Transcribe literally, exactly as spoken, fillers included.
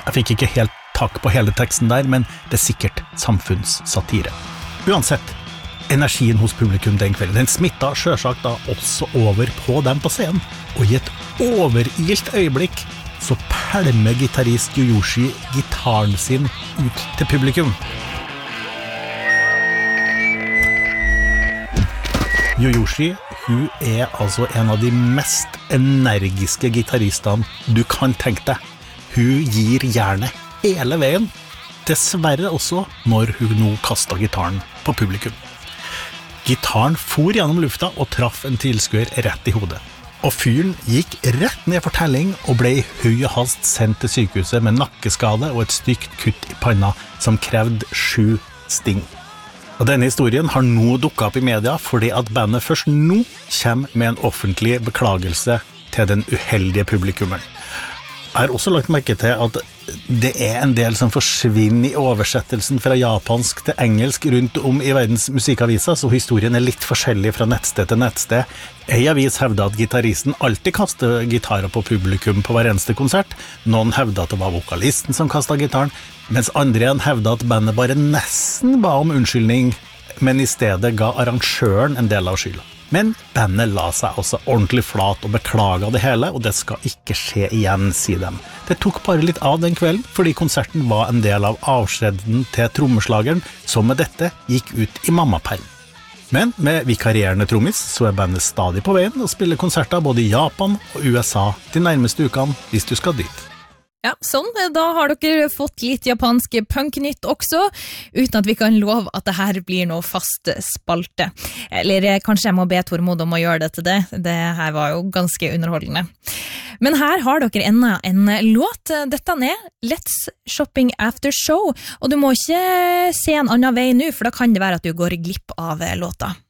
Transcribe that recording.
Jeg fikk ikke helt tak på hele teksten der, men det er sikkert samfunnssatire. Uansett, energien hos publikum den kvelden, den smittet selvsagt da også over på dem på scenen, og i et overilt øyeblikk så pælmer gitarist Yoyoshi gitaren sin ut til publikum. Yoyoshi, hun er altså en av de mest energiske gitaristene du kan tenke deg. Hun gir jernet hele veien, dessverre også når hun nå kastet gitaren på publikum. Gitaren for gjennom lufta og traff en tilskuer rett i hodet. Og fyren gikk rett ned for telling og ble i høy hast sendt til sykehuset med nakkeskade og et stygt kutt i panna som krevde sju sting. Og denne historien har nå dukket opp i media fordi at bandet først nå kommer med en offentlig beklagelse til den uheldige publikummeren. Jeg har også lagt merke til at det er en del som forsvinner i oversettelsen fra japansk til engelsk rundt om i verdens musikaviser, så historien er litt forskjellig fra nettsted til nettsted. En avis hevder at gitaristen alltid kaster gitarer på publikum på hver eneste konsert. Noen hevder at det var vokalisten som kastet gitaren, mens andre igjen hevder at bandet bare nesten ba om unnskyldning, men i stedet ga arrangøren en del av skylda. Men bandet la seg også ordentlig flat og beklaget det hele, og det skal ikke skje igjen, sier dem. Det tok bare litt av den kvelden, fordi konserten var en del av avskjeden til trommeslageren, som med dette gikk ut i mammaperm. Men med vikarierende trommis så er bandet stadig på veien og spiller konserter både i Japan og U S A de nærmeste ukene, hvis du skal dit. Ja, sånn, da har dere fått litt japansk punknytt også, uten at vi kan love at det her blir noe fast spalte. Eller kanskje jeg må be Tormod om å gjøre det til det. Det her var jo ganske underholdende. Men her har dere enda en låt. Dette er Let's Shopping After Show, og du må ikke se en annen vei nå, for da kan det være at du går glipp av låta.